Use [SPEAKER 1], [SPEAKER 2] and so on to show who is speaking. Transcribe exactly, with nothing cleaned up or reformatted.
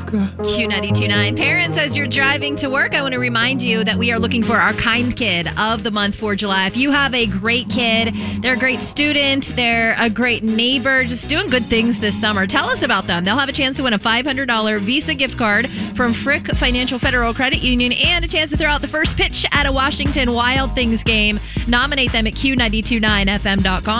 [SPEAKER 1] America.
[SPEAKER 2] Q ninety-two point nine. Parents, as you're driving to work, I want to remind you that we are looking for our kind kid of the month for July. If you have a great kid, they're a great student, they're a great neighbor, just doing good things this summer, tell us about them. They'll have a chance to win a five hundred dollars Visa gift card from Frick Financial Federal Credit Union and a chance to throw out the first pitch at a Washington Wild Things game. Nominate them at Q nine two nine F M dot com.